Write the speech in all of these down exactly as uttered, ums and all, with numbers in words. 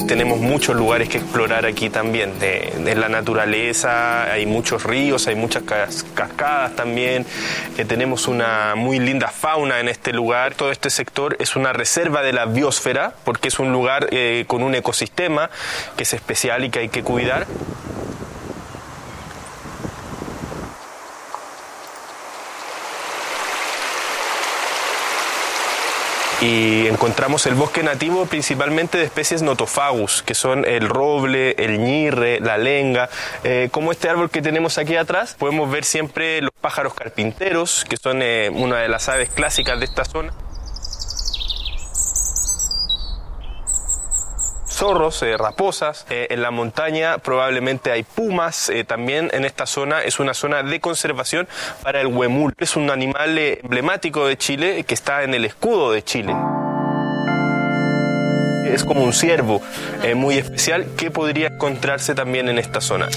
tenemos muchos lugares que explorar aquí también, de, de la naturaleza, hay muchos ríos, hay muchas cas cascadas también, eh, tenemos una muy linda fauna en este lugar. Todo este sector es una reserva de la biosfera, porque es un lugar eh, con un ecosistema que es especial y que hay que cuidar. Y encontramos el bosque nativo principalmente de especies notofagus, que son el roble, el ñirre, la lenga. Eh, como este árbol que tenemos aquí atrás, podemos ver siempre los pájaros carpinteros, que son eh, una de las aves clásicas de esta zona. Zorros, eh, raposas, eh, en la montaña probablemente hay pumas, eh, también en esta zona es una zona de conservación para el huemul. Es un animal eh, emblemático de Chile que está en el escudo de Chile. Es como un ciervo eh, muy especial que podría encontrarse también en esta zona.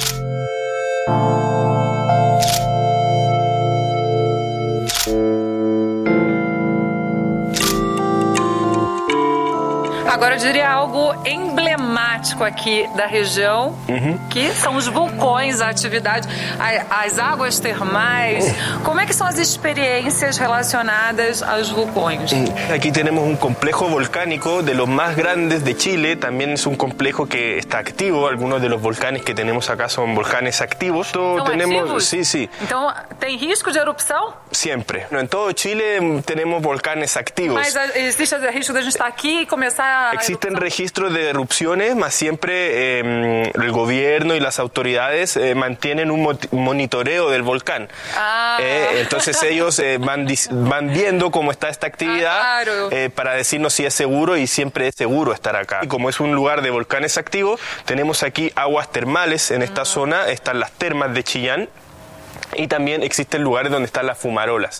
Agora eu diria algo emblemático aqui da região, uhum. que são os vulcões, a atividade, as águas termais. Como é que são as experiências relacionadas aos vulcões? Aquí tenemos un complejo volcánico de los más grandes de Chile, también es un complejo que está activo, algunos de los volcanes que tenemos acá son volcanes activos. ¿Son tenemos, activos? Sí, sí. Então, tem risco de erupção? Siempre. En todo Chile tenemos volcanes activos. Mas existe o risco de a gente estar aqui e começar a Existen registros de erupciones, más siempre eh, el gobierno y las autoridades eh, mantienen un monitoreo del volcán. Ah. Eh, entonces ellos eh, van, van viendo cómo está esta actividad ah, claro. eh, para decirnos si es seguro, y siempre es seguro estar acá. Y como es un lugar de volcanes activos, tenemos aquí aguas termales en esta uh-huh. zona, están las termas de Chillán y también existen lugares donde están las fumarolas.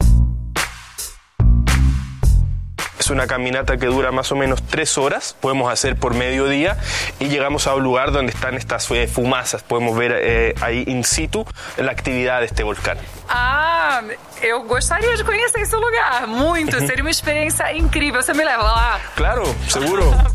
Es una caminata que dura más o menos tres horas, podemos hacer por mediodía y llegamos a un lugar donde están estas eh, fumazas, podemos ver eh, ahí in situ la actividad de este volcán. Ah, eu gostaria de conhecer esse lugar, muito, seria uma experiência incrível, você me leva lá? Claro, seguro.